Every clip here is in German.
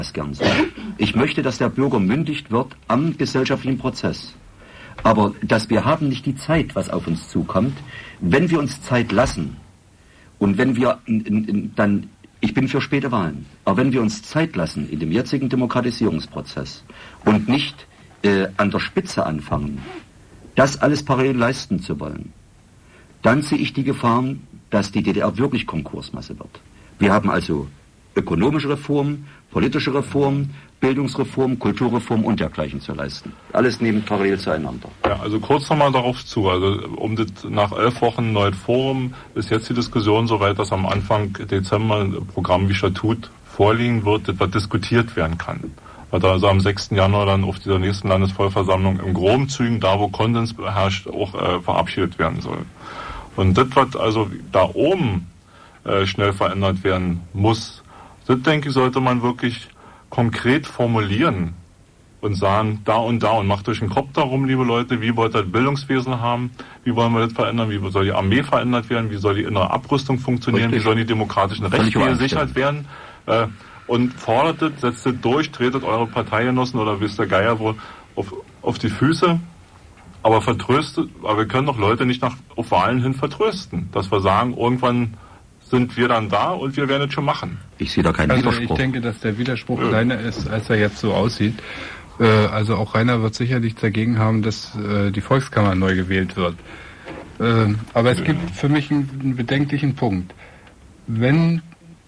das gern so. Ich möchte, dass der Bürger mündigt wird am gesellschaftlichen Prozess. Aber wir haben nicht die Zeit, was auf uns zukommt. Wenn wir uns Zeit lassen und wenn wir dann, ich bin für späte Wahlen, aber wenn wir uns Zeit lassen in dem jetzigen Demokratisierungsprozess und nicht an der Spitze anfangen, das alles parallel leisten zu wollen, dann sehe ich die Gefahren, dass die DDR wirklich Konkursmasse wird. Wir haben also ökonomische Reformen, politische Reformen, Bildungsreform, Kulturreform und dergleichen zu leisten. Alles neben parallel zueinander. Ja, also kurz nochmal darauf zu. Also nach 11 Wochen neues Forum ist jetzt die Diskussion soweit, dass am Anfang Dezember ein Programm wie Statut vorliegen wird, das diskutiert werden kann. Weil da also am 6. Januar dann auf dieser nächsten Landesvollversammlung in groben Zügen, da wo Konsens beherrscht, auch verabschiedet werden soll. Und das, was also da oben schnell verändert werden muss, das, denke ich, sollte man wirklich konkret formulieren und sagen, da und macht euch einen Kopf darum, liebe Leute, wie wollt ihr das Bildungswesen haben, wie wollen wir das verändern, wie soll die Armee verändert werden, wie soll die innere Abrüstung funktionieren, richtig, wie sollen die demokratischen Rechte gesichert werden, und fordert das, setzt das durch, tretet eure Parteigenossen oder wisst der Geier wo auf die Füße, aber wir können doch Leute nicht auf Wahlen hin vertrösten, dass wir sagen, irgendwann sind wir dann da und wir werden es schon machen. Ich sehe da keinen Widerspruch. Ich denke, dass der Widerspruch kleiner ist, als er jetzt so aussieht. Also auch Rainer wird sicherlich dagegen haben, dass die Volkskammer neu gewählt wird. Aber es gibt für mich einen bedenklichen Punkt. Wenn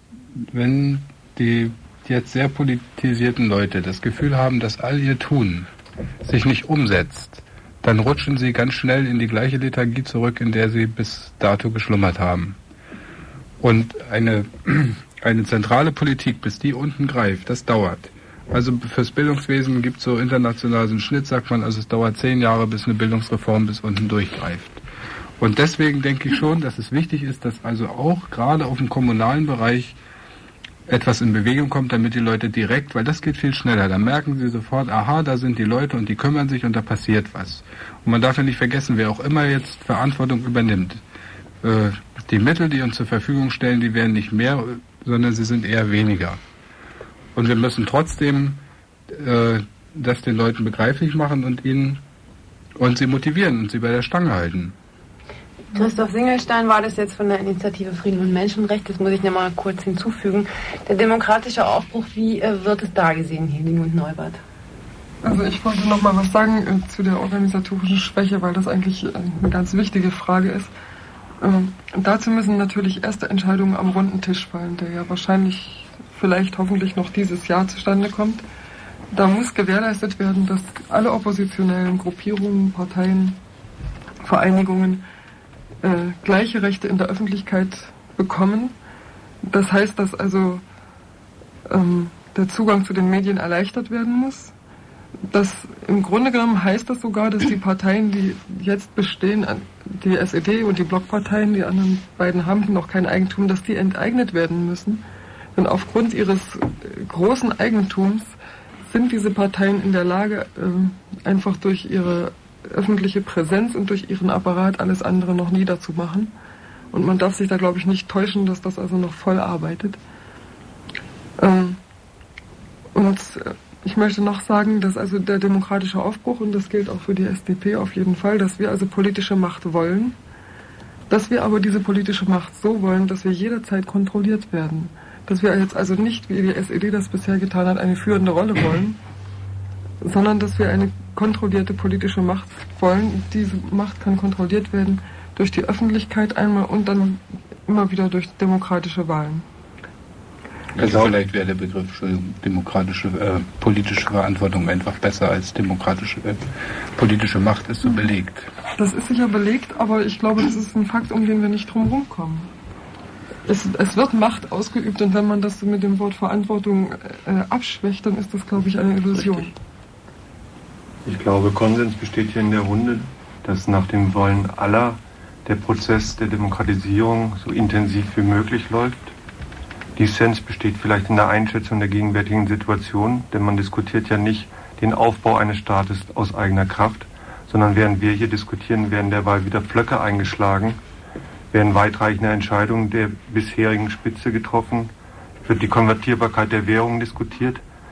die jetzt sehr politisierten Leute das Gefühl haben, dass all ihr Tun sich nicht umsetzt, dann rutschen sie ganz schnell in die gleiche Lethargie zurück, in der sie bis dato geschlummert haben. Und eine zentrale Politik, bis die unten greift, das dauert. Also fürs Bildungswesen gibt es so international so einen Schnitt, sagt man, also es dauert 10 Jahre, bis eine Bildungsreform bis unten durchgreift. Und deswegen denke ich schon, dass es wichtig ist, dass also auch gerade auf dem kommunalen Bereich etwas in Bewegung kommt, damit die Leute direkt, weil das geht viel schneller, dann merken sie sofort, aha, da sind die Leute und die kümmern sich und da passiert was. Und man darf ja nicht vergessen, wer auch immer jetzt Verantwortung übernimmt. Die Mittel, die uns zur Verfügung stellen, die werden nicht mehr, sondern sie sind eher weniger. Und wir müssen trotzdem das den Leuten begreiflich machen und sie motivieren und sie bei der Stange halten. Christoph Singelstein war das jetzt von der Initiative Frieden und Menschenrecht, das muss ich nochmal kurz hinzufügen. Der demokratische Aufbruch, wie wird es da gesehen hier, Helmut Neubert? Also ich wollte noch mal was sagen zu der organisatorischen Schwäche, weil das eigentlich eine ganz wichtige Frage ist. Dazu müssen natürlich erste Entscheidungen am runden Tisch fallen, der ja wahrscheinlich, vielleicht hoffentlich noch dieses Jahr zustande kommt. Da muss gewährleistet werden, dass alle oppositionellen Gruppierungen, Parteien, Vereinigungen gleiche Rechte in der Öffentlichkeit bekommen. Das heißt, dass also der Zugang zu den Medien erleichtert werden muss. Das im Grunde genommen heißt das sogar, dass die Parteien, die jetzt bestehen, die SED und die Blockparteien, die anderen beiden haben noch kein Eigentum, dass die enteignet werden müssen. Denn aufgrund ihres großen Eigentums sind diese Parteien in der Lage, einfach durch ihre öffentliche Präsenz und durch ihren Apparat alles andere noch niederzumachen. Und man darf sich da, glaube ich, nicht täuschen, dass das also noch voll arbeitet. Und ich möchte noch sagen, dass also der demokratische Aufbruch, und das gilt auch für die SDP auf jeden Fall, dass wir also politische Macht wollen, dass wir aber diese politische Macht so wollen, dass wir jederzeit kontrolliert werden. Dass wir jetzt also nicht, wie die SED das bisher getan hat, eine führende Rolle wollen, sondern dass wir eine kontrollierte politische Macht wollen. Diese Macht kann kontrolliert werden durch die Öffentlichkeit einmal und dann immer wieder durch demokratische Wahlen. Also vielleicht wäre der Begriff politische Verantwortung einfach besser als politische Macht ist so belegt. Das ist sicher belegt, aber ich glaube, das ist ein Fakt, um den wir nicht drum rumkommen. Es wird Macht ausgeübt und wenn man das mit dem Wort Verantwortung abschwächt, dann ist das, glaube ich, eine Illusion. Richtig. Ich glaube, Konsens besteht hier in der Runde, dass nach dem Wollen aller der Prozess der Demokratisierung so intensiv wie möglich läuft. Dissens besteht vielleicht in der Einschätzung der gegenwärtigen Situation, denn man diskutiert ja nicht den Aufbau eines Staates aus eigener Kraft, sondern während wir hier diskutieren, werden derweil wieder Pflöcke eingeschlagen, werden weitreichende Entscheidungen der bisherigen Spitze getroffen, wird die Konvertierbarkeit der Währung diskutiert.